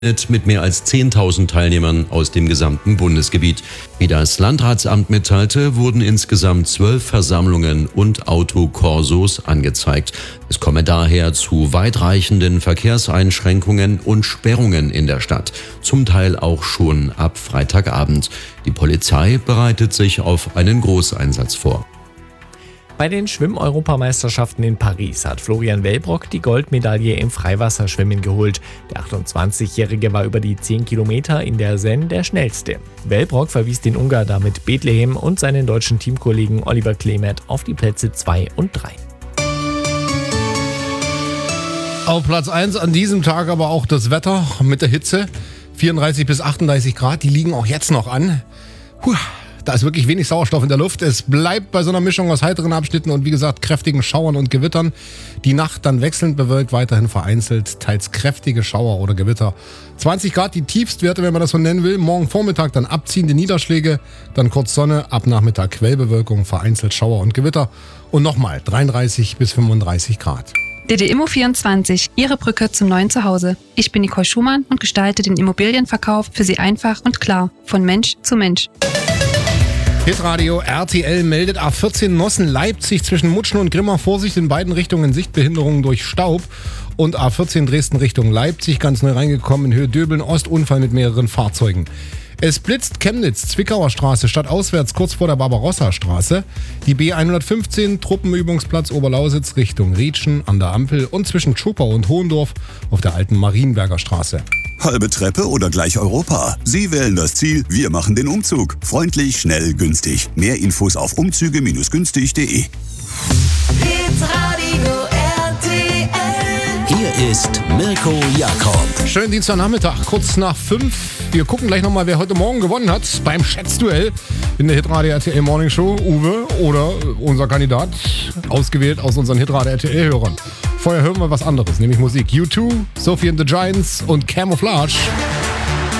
mit mehr als 10.000 Teilnehmern aus dem gesamten Bundesgebiet. Wie das Landratsamt mitteilte, wurden insgesamt 12 Versammlungen und Autokorsos angezeigt. Es komme daher zu weitreichenden Verkehrseinschränkungen und Sperrungen in der Stadt, zum Teil auch schon ab Freitagabend. Die Polizei bereitet sich auf einen Großeinsatz vor. Bei den Schwimm-Europameisterschaften in Paris hat Florian Wellbrock die Goldmedaille im Freiwasserschwimmen geholt. Der 28-Jährige war über die 10 Kilometer in der Seine der schnellste. Wellbrock verwies den Ungar damit Bethlehem und seinen deutschen Teamkollegen Oliver Klemert auf die Plätze 2 und 3. Auf Platz 1 an diesem Tag aber auch das Wetter mit der Hitze. 34 bis 38 Grad, die liegen auch jetzt noch an. Da ist wirklich wenig Sauerstoff in der Luft. Es bleibt bei so einer Mischung aus heiteren Abschnitten und wie gesagt kräftigen Schauern und Gewittern. Die Nacht dann wechselnd bewölkt, weiterhin vereinzelt, teils kräftige Schauer oder Gewitter. 20 Grad die Tiefstwerte, wenn man das so nennen will. Morgen Vormittag dann abziehende Niederschläge, dann kurz Sonne, ab Nachmittag Quellbewölkung, vereinzelt Schauer und Gewitter. Und nochmal 33 bis 35 Grad. DD-Immo24, Ihre Brücke zum neuen Zuhause. Ich bin Nicole Schumann und gestalte den Immobilienverkauf für Sie einfach und klar, von Mensch zu Mensch. Hitradio RTL meldet A14 Nossen-Leipzig zwischen Mutschen und Grimma. Vorsicht in beiden Richtungen, Sichtbehinderungen durch Staub. Und A14 Dresden Richtung Leipzig, ganz neu reingekommen in Höhe Döbeln Ost, Unfall mit mehreren Fahrzeugen. Es blitzt Chemnitz, Zwickauer Straße, stadtauswärts kurz vor der Barbarossa-Straße. Die B115, Truppenübungsplatz Oberlausitz Richtung Rietschen an der Ampel und zwischen Schuppau und Hohendorf auf der alten Marienberger Straße. Halbe Treppe oder gleich Europa? Sie wählen das Ziel, wir machen den Umzug. Freundlich, schnell, günstig. Mehr Infos auf umzüge-günstig.de. Hier ist Mirko Jakob. Schönen Dienstagnachmittag, kurz nach 5. Wir gucken gleich nochmal, wer heute Morgen gewonnen hat beim Schätzduell in der Hitradio RTL Morning Show. Uwe oder unser Kandidat, ausgewählt aus unseren Hitradio RTL-Hörern. Vorher hören wir was anderes, nämlich Musik. U2, Sophie and the Giants und Camouflage.